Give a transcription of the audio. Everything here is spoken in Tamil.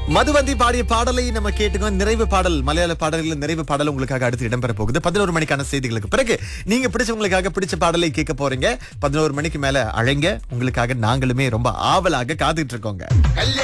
மதுவந்தி பாடிய பாடலை நம்ம கேட்டுக்கோம். நிறைவு பாடல், மலையாள பாடல்கள் நிறைவு பாடல் உங்களுக்காக அடுத்து இடம்பெற போகுது 11 மணிக்கான செய்திகளுக்கு பிறகு. நீங்க பிடிச்சவங்களுக்காக பிடிச்ச பாடலை கேட்க போறீங்க. 11 மணிக்கு மேல அழைங்க, உங்களுக்காக நாங்களுமே ரொம்ப ஆவலாக காத்துட்டு இருக்கோங்க.